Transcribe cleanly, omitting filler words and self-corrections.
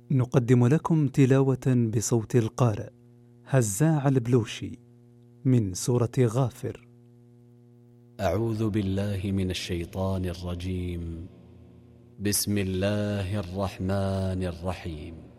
نقدم لكم تلاوة بصوت القارئ هزاع البلوشي من سورة غافر. أعوذ بالله من الشيطان الرجيم. بسم الله الرحمن الرحيم.